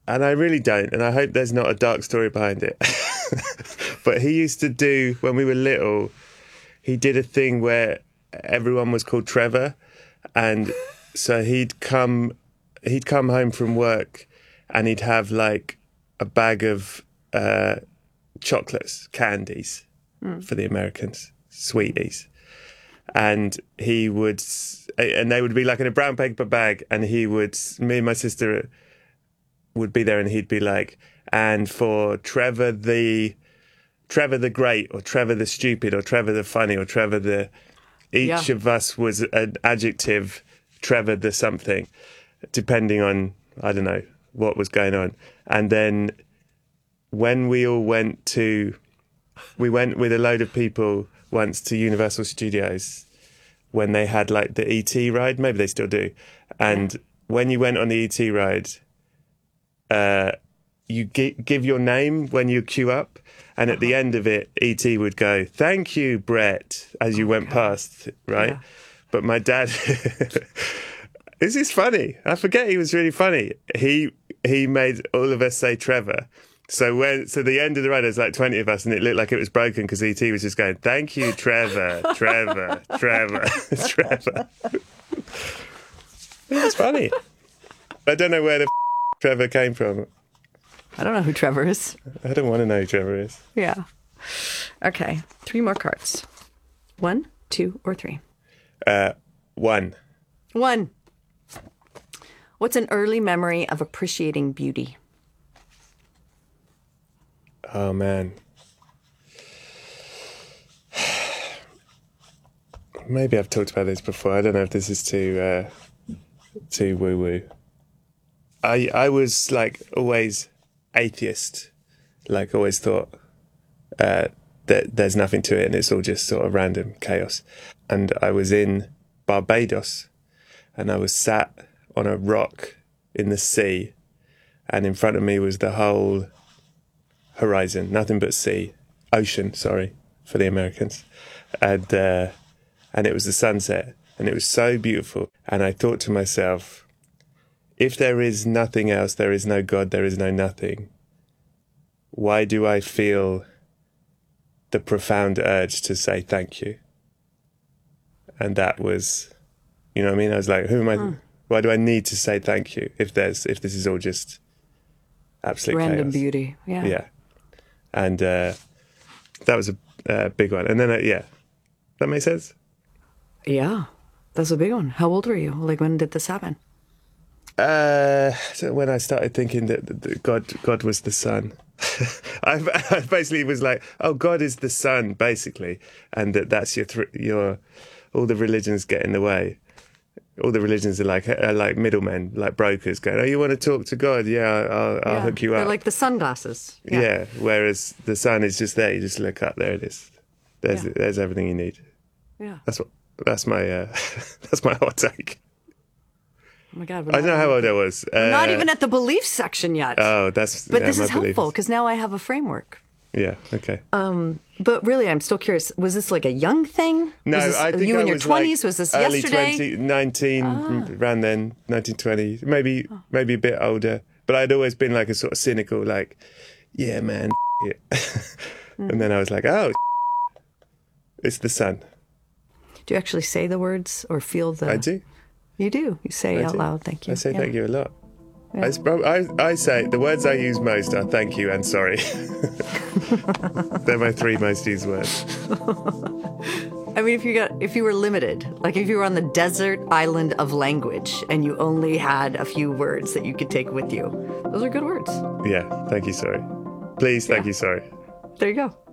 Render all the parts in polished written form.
and I really don't, and I hope there's not a dark story behind it. But he used to do, when we were little, he did a thing where everyone was called Trevor, and so he'd come home from work, and he'd have like a bag of chocolates, candies for the Americans, sweeties, and he would, and they would be like in a brown paper bag, and me and my sister would be there, and he'd be like, and for Trevor the Great, or Trevor the Stupid, or Trevor the Funny, or Trevor the... Each of us was an adjective, Trevor the something, depending on, I don't know, what was going on. And then when we all went with a load of people once to Universal Studios when they had like the E.T. ride, maybe they still do. And when you went on the E.T. ride, you give your name when you queue up, and at the end of it, E.T. would go, "Thank you, Brett," as you went past, right? Yeah. But my dad, this is funny. I forget he was really funny. He made all of us say Trevor. So the end of the ride, there's like 20 of us, and it looked like it was broken because E.T. was just going, "Thank you, Trevor, Trevor, Trevor, Trevor." It was funny. I don't know where the Trevor came from. I don't know who Trevor is. I don't want to know who Trevor is. Yeah. Okay. 3 more cards. 1, 2, or 3? 1. 1. What's an early memory of appreciating beauty? Oh, man. Maybe I've talked about this before. I don't know if this is too woo-woo. I was like always atheist, like always thought that there's nothing to it and it's all just sort of random chaos. And I was in Barbados and I was sat on a rock in the sea, and in front of me was the whole horizon, nothing but ocean, sorry, for the Americans. And it was the sunset, and it was so beautiful. And I thought to myself, if there is nothing else, there is no God, there is no nothing, why do I feel the profound urge to say thank you? And that was, you know what I mean? I was like, who am I? Why do I need to say thank you if this is all just absolute random chaos? Beauty? Yeah. Yeah. And that was a big one. And then, that makes sense? Yeah, that's a big one. How old were you? Like, when did this happen? So when I started thinking that God was the sun, I basically was like, oh, God is the sun, basically, and that's your all the religions get in the way. All the religions are like middlemen, like brokers, going, oh, you want to talk to God? Yeah, I'll hook you up. They're like the sunglasses. Yeah. Whereas the sun is just there. You just look up, there it is. There's everything you need. Yeah. That's my that's my hot take. Oh my God. I don't know how old I was. Not even at the belief section yet. Oh, but this is helpful because now I have a framework. Yeah. Okay. But really, I'm still curious. Was this like a young thing? No, I think you in your 20s. Like was this early yesterday? 19, around then, 1920, maybe a bit older. But I'd always been like a sort of cynical, like, yeah, man, it. And then I was like, oh, it's the sun. Do you actually say the words or feel the? I do. You do. You say out loud, thank you. I say thank you a lot. Yeah. I say, the words I use most are thank you and sorry. They're my 3 most used words. I mean, if you were limited, like if you were on the desert island of language and you only had a few words that you could take with you, those are good words. Yeah, thank you, sorry. Please, thank you, sorry. There you go.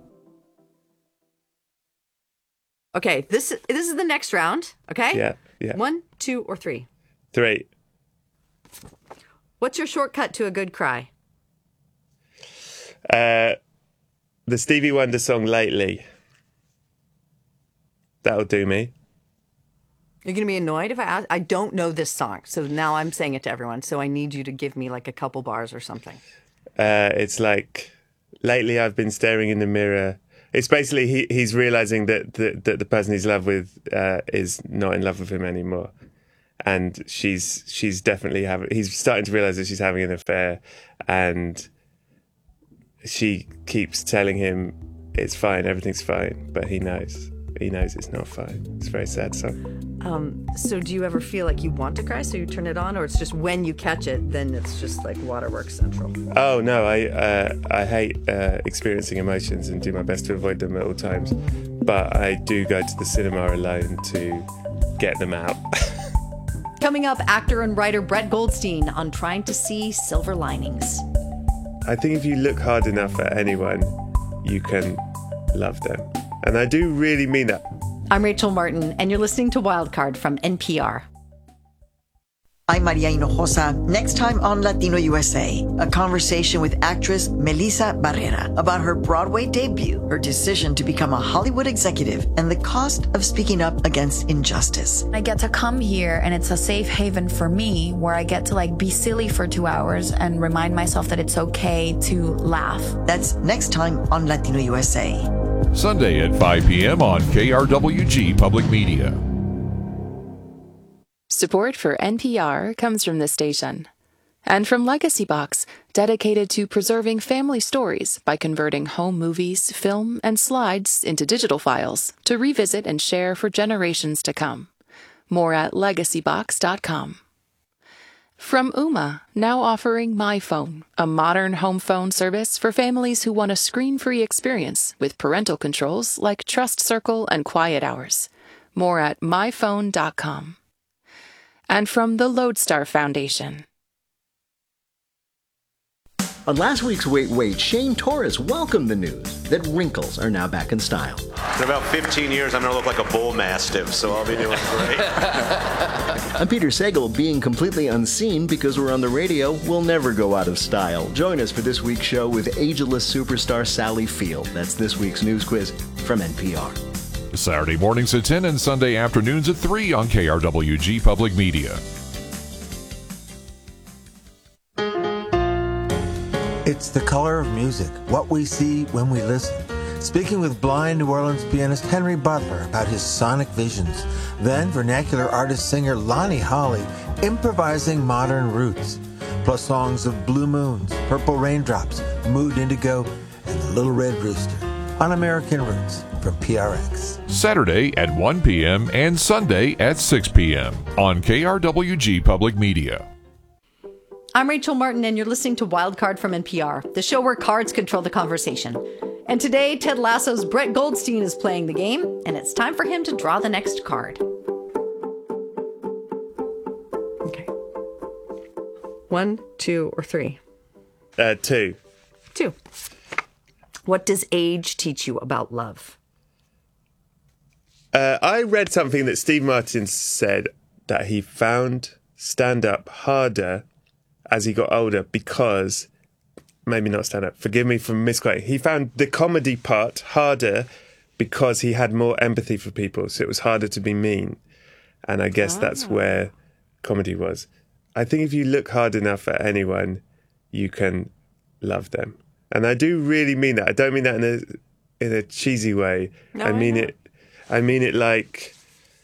Okay, this is the next round, okay? Yeah. 1, 2, or 3? 3. What's your shortcut to a good cry? The Stevie Wonder song Lately. That'll do me. You're going to be annoyed if I ask? I don't know this song, so now I'm saying it to everyone, so I need you to give me like a couple bars or something. It's like, lately I've been staring in the mirror. It's basically he's realizing that the person he's in love with is not in love with him anymore. and she's definitely he's starting to realize that she's having an affair, and she keeps telling him it's fine, everything's fine, but he knows it's not fine. It's a very sad song. So do you ever feel like you want to cry, so you turn it on, or it's just when you catch it, then it's just like Waterworks Central? Oh no, I hate experiencing emotions and do my best to avoid them at all times, but I do go to the cinema alone to get them out. Coming up, actor and writer Brett Goldstein on trying to see silver linings. I think if you look hard enough at anyone, you can love them. And I do really mean that. I'm Rachel Martin, and you're listening to Wildcard from NPR. I'm Maria Hinojosa. Next time on Latino USA, a conversation with actress Melissa Barrera about her Broadway debut, her decision to become a Hollywood executive, and the cost of speaking up against injustice. I get to come here, and it's a safe haven for me where I get to be silly for 2 hours and remind myself that it's okay to laugh. That's next time on Latino USA. Sunday at 5 p.m. on KRWG Public Media. Support for NPR comes from this station and from Legacy Box, dedicated to preserving family stories by converting home movies, film, and slides into digital files to revisit and share for generations to come. More at legacybox.com. From Ooma, now offering My Phone, a modern home phone service for families who want a screen-free experience with parental controls like Trust Circle and Quiet Hours. More at myphone.com. And from the Lodestar Foundation. On last week's Wait Wait, Shane Torres welcomed the news that wrinkles are now back in style. In about 15 years, I'm going to look like a bull mastiff, so I'll be doing great. I'm Peter Sagal. Being completely unseen because we're on the radio will never go out of style. Join us for this week's show with ageless superstar Sally Field. That's this week's news quiz from NPR. Saturday mornings at 10 and Sunday afternoons at 3 on KRWG Public Media. It's the color of music, what we see when we listen. Speaking with blind New Orleans pianist Henry Butler about his sonic visions. Then vernacular artist-singer Lonnie Holley improvising modern roots. Plus songs of Blue Moons, Purple Raindrops, Mood Indigo, and The Little Red Rooster on American Roots from PRX. Saturday at 1 p.m. and Sunday at 6 p.m. on KRWG Public Media. I'm Rachel Martin, and you're listening to Wildcard from NPR, the show where cards control the conversation. And today, Ted Lasso's Brett Goldstein is playing the game, and it's time for him to draw the next card. Okay. 1, 2, or 3? 2. 2. What does age teach you about love? I read something that Steve Martin said that he found stand-up harder as he got older because, maybe not stand-up, forgive me for misquoting, he found the comedy part harder because he had more empathy for people, so it was harder to be mean. And I guess that's where comedy was. I think if you look hard enough at anyone, you can love them. And I do really mean that. I don't mean that in a cheesy way. No, I mean it like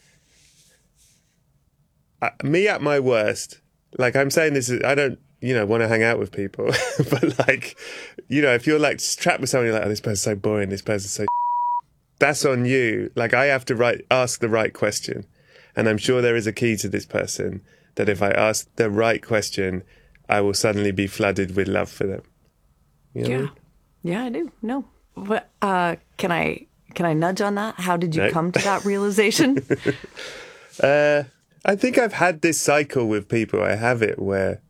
me at my worst. Like, I'm saying this, I don't, want to hang out with people. But, if you're, trapped with someone, you're like, oh, this person's so boring, this person's so that's on you. Like, I have to ask the right question. And I'm sure there is a key to this person that if I ask the right question, I will suddenly be flooded with love for them. You know what I mean? Yeah, I do. No. But, can I nudge on that? How did you come to that realization? I think I've had this cycle with people. I have it where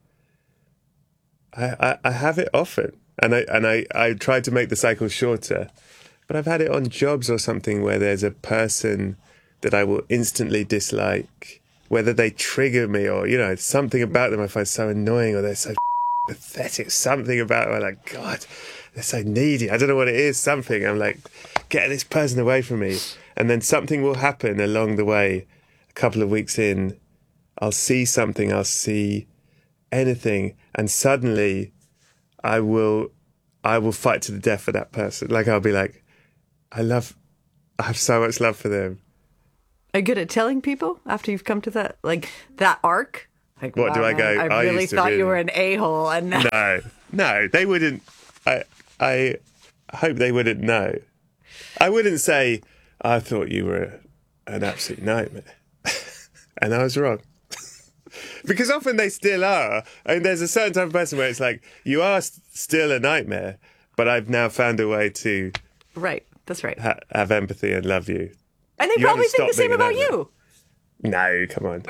I have it often, and I try to make the cycle shorter. But I've had it on jobs or something where there's a person that I will instantly dislike, whether they trigger me or something about them I find so annoying, or they're so pathetic. Something about them, I'm like, God, they're so needy. I don't know what it is. Something. I'm like, get this person away from me. And then something will happen along the way. A couple of weeks in, I'll see something, I'll see anything, and suddenly I will fight to the death for that person. Like, I'll be like, I have so much love for them. Are you good at telling people after you've come to that, like, that arc? Like, What, do I man, go, I "I really used to thought really-" you were an a-hole. And No, they wouldn't. I hope they wouldn't know. I wouldn't say, I thought you were an absolute nightmare. And I was wrong. Because often they still are. And there's a certain type of person where it's like, you are still a nightmare, but I've now found a way to Right, that's right. have empathy and love you. And they You probably haven't think the stopped same being an about nightmare. you. No, come on.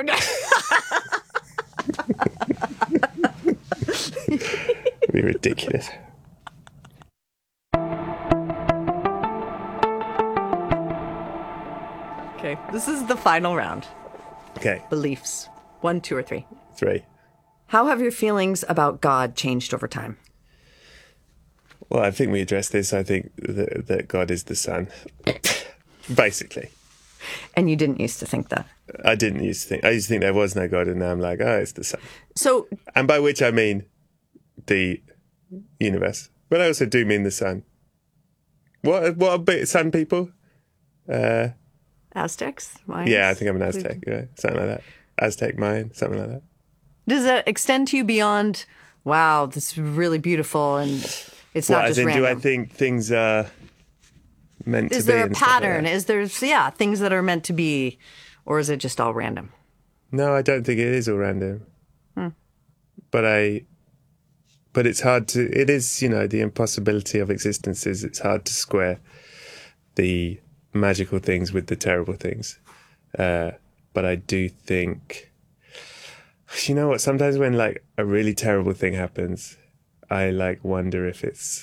It'd be ridiculous. Okay, this is the final round. Okay, Beliefs. 1, 2, or 3. 3. How have your feelings about God changed over time? Well, I think we addressed this. I think that God is the Son, basically. And you didn't used to think that. I didn't used to think. I used to think there was no God, and now I'm like, oh, it's the Son. So, And by which I mean the universe. But I also do mean the Sun. What are bit Sun people? Aztecs? Mayans? Yeah, I think I'm an Aztec. Yeah, something like that. Aztec, Mayan, something like that. Does that extend to you beyond, wow, this is really beautiful and it's not As just in, random? do I think things are meant Is to be? there a and stuff like pattern? that? Is there, things that are meant to be, or is it just all random? No, I don't think it is all random. But it's hard to. It is, the impossibility of existence is. It's hard to square the magical things with the terrible things. But I do think, you know what? Sometimes when like a really terrible thing happens, I like wonder if it's.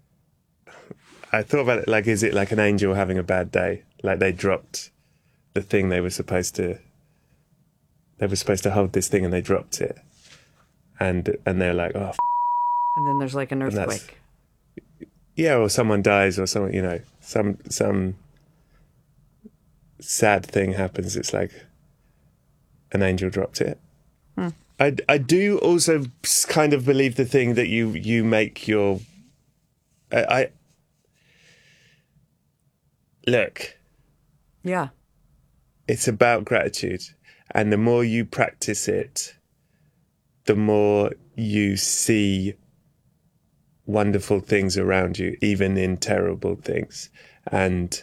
I thought about it like, is it like an angel having a bad day? Like they dropped the thing they were supposed to. They were supposed to hold this thing and they dropped it, and they're like, oh. And then there's like an that's- earthquake. Yeah, or someone dies, or someone, some sad thing happens. It's like an angel dropped it. I do also kind of believe the thing that you make your. I look. Yeah. It's about gratitude, and the more you practice it, the more you see wonderful things around you, even in terrible things. And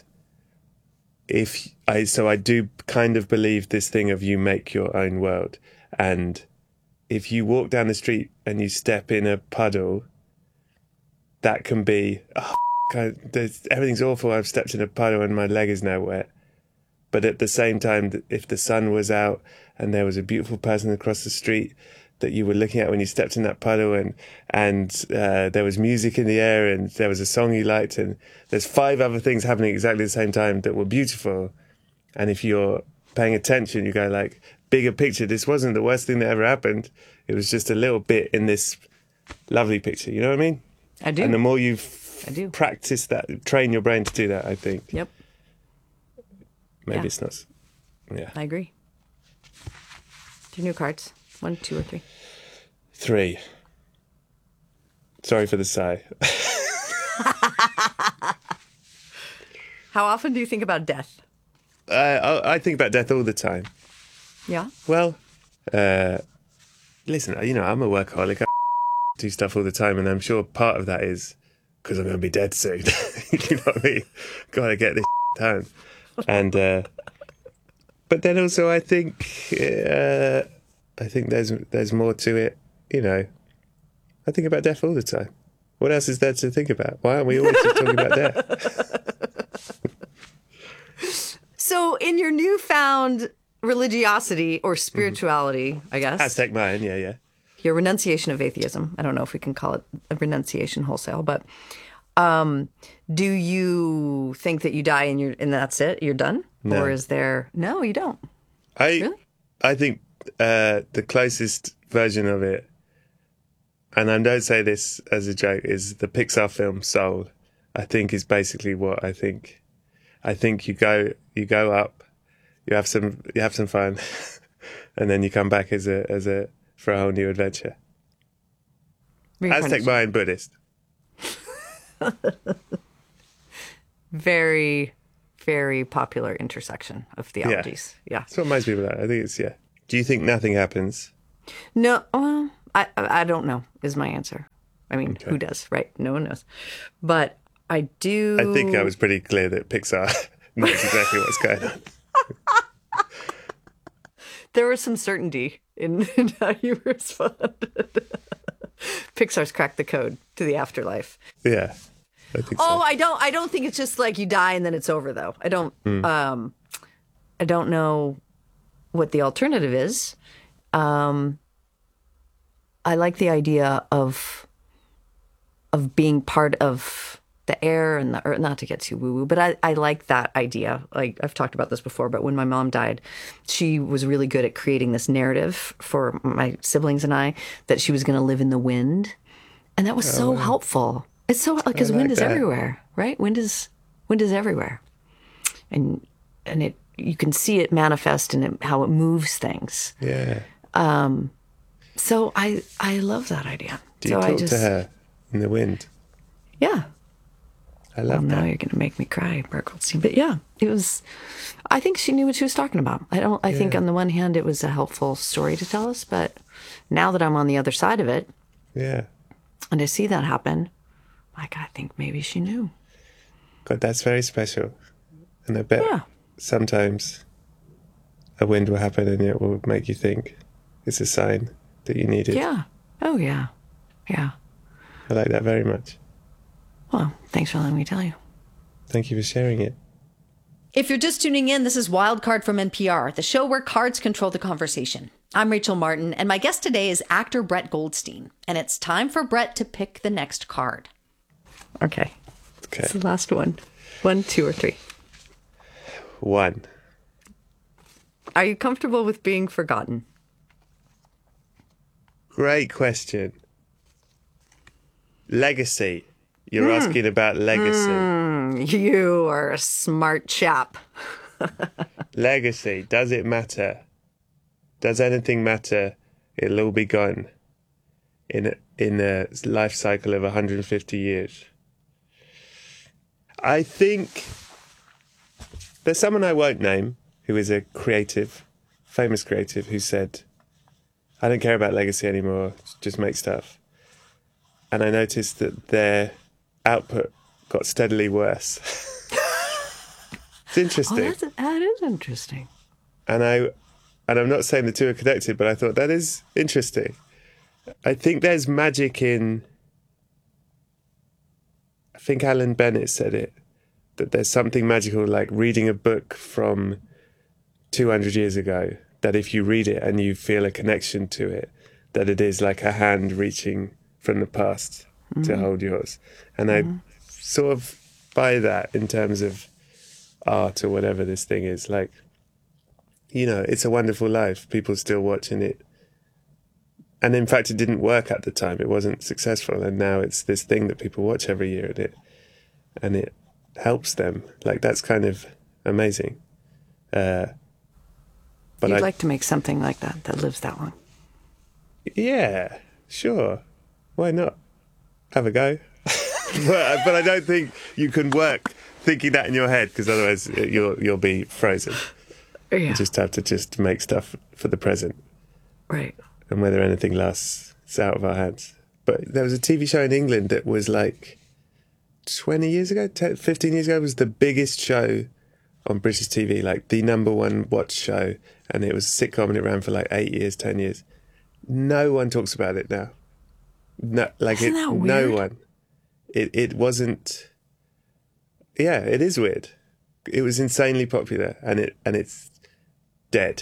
I do kind of believe this thing of you make your own world. And if you walk down the street and you step in a puddle, that can be, everything's awful. I've stepped in a puddle and my leg is now wet. But at the same time, if the sun was out and there was a beautiful person across the street that you were looking at when you stepped in that puddle, and there was music in the air and there was a song you liked, and there's 5 other things happening exactly at the same time that were beautiful. And if you're paying attention, you go like, bigger picture, this wasn't the worst thing that ever happened. It was just a little bit in this lovely picture. You know what I mean? I do. And the more you I do. practice that, train your brain to do that, I think. Yep. Maybe Yeah. it's not. Yeah. I agree. Do new cards. 1, 2, or 3. 3. Sorry for the sigh. How often do you think about death? I think about death all the time. Yeah. Well, listen, I'm a workaholic. I do stuff all the time, and I'm sure part of that is because I'm going to be dead soon. You know what I mean? Got to get this done. And but then also, I think there's more to it. I think about death all the time. What else is there to think about? Why aren't we always just talking about death? So, in your newfound religiosity or spirituality, I guess, Aztec Mayan, yeah. your renunciation of atheism, I don't know if we can call it a renunciation wholesale, but do you think that you die and that's it? You're done? No. Or is there... No, you don't. I think the closest version of it, and I don't say this as a joke, is the Pixar film Soul. I think is basically what I think. I think you go up, you have some fun, and then you come back for a whole new adventure. Aztec Mayan Buddhist. Very, very popular intersection of theologies. Yeah. That's what most people are. I think it's, yeah. Do you think nothing happens? No, I don't know is my answer. I mean, who does, right? No one knows. But I do. I think I was pretty clear that Pixar knows exactly what's going on. There was some certainty in how you responded. Pixar's cracked the code to the afterlife. Yeah, I think so. Oh, I don't think it's just like you die and then it's over, though. I don't know what the alternative is. I like the idea of being part of the air and the earth, not to get too woo-woo, but I like that idea. Like, I've talked about this before, but when my mom died, she was really good at creating this narrative for my siblings and I that she was going to live in the wind. And that was so helpful. It's so, because wind is everywhere, right? Wind is everywhere. And it, you can see it manifest in how it moves things. Yeah. So I love that idea. Do you talk to her in the wind? Yeah. I love that. Now you're going to make me cry, Brett Goldstein. But yeah, it was, I think she knew what she was talking about. I think on the one hand, it was a helpful story to tell us, but now that I'm on the other side of it, yeah, and I see that happen, like, I think maybe she knew. God, that's very special. And I bet sometimes a wind will happen and it will make you think it's a sign that you need it. Yeah. Oh, yeah. Yeah. I like that very much. Well, thanks for letting me tell you. Thank you for sharing it. If you're just tuning in, this is Wildcard from NPR, the show where cards control the conversation. I'm Rachel Martin, and my guest today is actor Brett Goldstein. And it's time for Brett to pick the next card. Okay. It's the last one. 1, 2, or 3? 1. Are you comfortable with being forgotten? Great question. Legacy. You're asking about legacy. You are a smart chap. Legacy. Does it matter? Does anything matter? It'll all be gone in a life cycle of 150 years. I think there's someone I won't name who is a creative, famous creative, who said, I don't care about legacy anymore, just make stuff. And I noticed that their output got steadily worse. It's interesting. Oh, that is interesting. And I'm not saying the two are connected, but I thought that is interesting. I think there's magic in, I think Alan Bennett said it, that there's something magical like reading a book from 200 years ago, that if you read it and you feel a connection to it, that it is like a hand reaching from the past to hold yours. And I sort of buy that in terms of art or whatever this thing is. Like, you know, It's a Wonderful Life. People still watching it. And in fact, it didn't work at the time. It wasn't successful. And now it's this thing that people watch every year, and it helps them. Like, that's kind of amazing. But You'd like to make something like that lives that long. Yeah, sure. Why not? Have a go. But I don't think you can work thinking that in your head, because otherwise you'll be frozen. Yeah. You just have to just make stuff for the present. Right. And whether anything lasts, it's out of our hands. But there was a TV show in England that was like 20 years ago, 15 years ago, it was the biggest show on British TV, like the #1 watched show. And it was a sitcom and it ran for like 8 years, 10 years. No one talks about it now. No, like Isn't that weird? No one. It wasn't. Yeah, it is weird. It was insanely popular, and it's dead.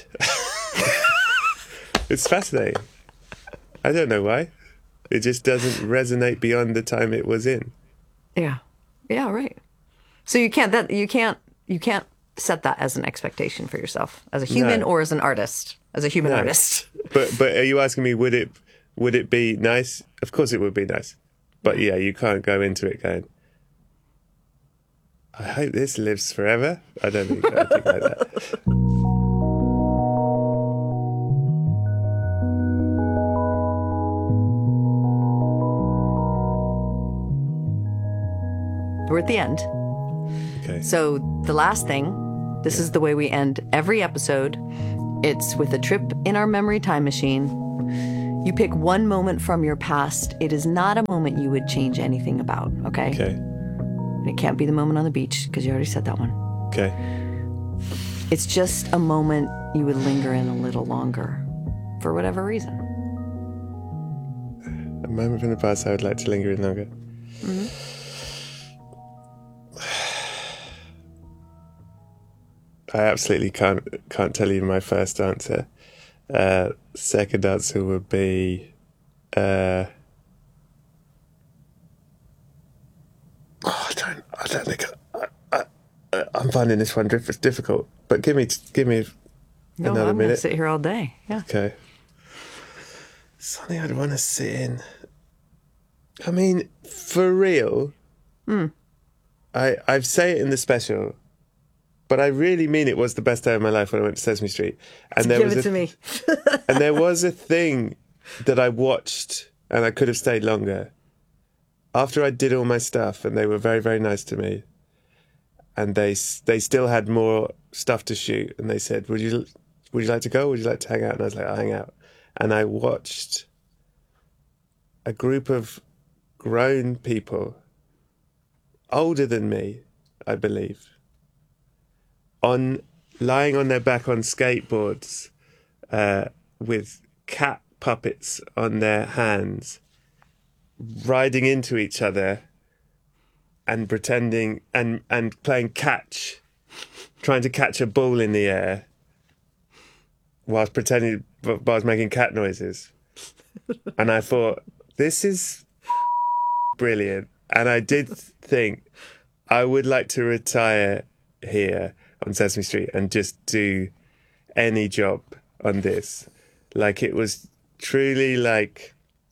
It's fascinating. I don't know why. It just doesn't resonate beyond the time it was in. Yeah. Yeah. Right. So you can't set that as an expectation for yourself as a human or as an artist, as a human artist. But are you asking me, would it be nice? Of course it would be nice. But yeah, you can't go into it going, I hope this lives forever. I don't think like that. We're at the end. Okay. So the last thing, this is the way we end every episode. It's with a trip in our memory time machine. You pick one moment from your past. It is not a moment you would change anything about, okay? Okay. And it can't be the moment on the beach, because you already said that one. Okay. It's just a moment you would linger in a little longer, for whatever reason. A moment from the past I would like to linger in longer. Mm-hmm. I absolutely can't tell you my first answer. Second answer would be I don't think I'm finding this one difficult. But give me No, another I'm minute. gonna sit here all day. Yeah. Okay. Something I'd want to sit in. I mean, for real. I say it in the special, but I really mean it was the best day of my life when I went to Sesame Street. And Give it to me. And there was a thing that I watched, and I could have stayed longer. After I did all my stuff, and they were very, very nice to me, and they still had more stuff to shoot, and they said, "Would you like to go? Would you like to hang out?" And I was like, "I'll hang out." And I watched a group of grown people, older than me, I believe, lying on their back on skateboards, with cat puppets on their hands, riding into each other and pretending and playing catch, trying to catch a ball in the air whilst making cat noises. And I thought, this is brilliant. And I did think I would like to retire here on Sesame Street and just do any job on this. Like, it was truly like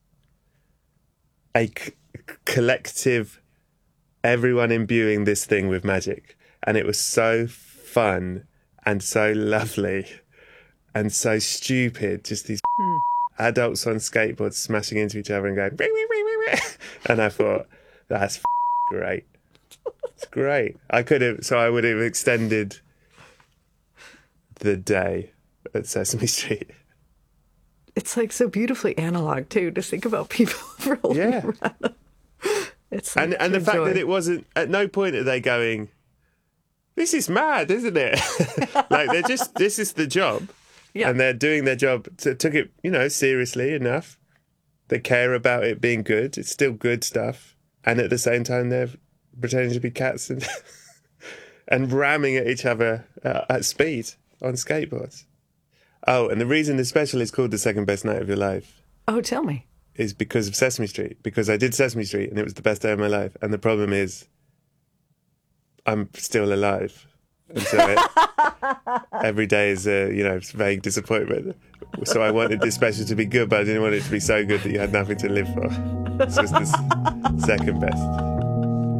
a collective, everyone imbuing this thing with magic. And it was so fun and so lovely and so stupid. Just these adults on skateboards smashing into each other and going, "Wee, wee, wee, wee, wee." And I thought, that's great. It's great. I would have extended the day at Sesame Street. It's like so beautifully analog too, to think about people rolling around. It's like and the fact that it wasn't, at no point are they going, "This is mad, isn't it?" Like, they're just, this is the job. Yeah. And they're doing their job, took it, seriously enough. They care about it being good. It's still good stuff. And at the same time, they're pretending to be cats and and ramming at each other at speed on skateboards. Oh, and the reason the special is called The Second Best Night of Your Life. Oh, tell me. Is because of Sesame Street. Because I did Sesame Street and it was the best day of my life. And the problem is, I'm still alive. And so every day is a, vague disappointment. So I wanted this special to be good, but I didn't want it to be so good that you had nothing to live for. So it's the second best.